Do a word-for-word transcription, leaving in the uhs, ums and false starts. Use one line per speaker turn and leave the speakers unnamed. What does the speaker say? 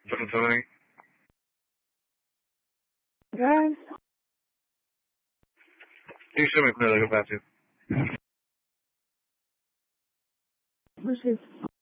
seven seven eight.
Guys.
Can you show me clearly? Go back to.
Which is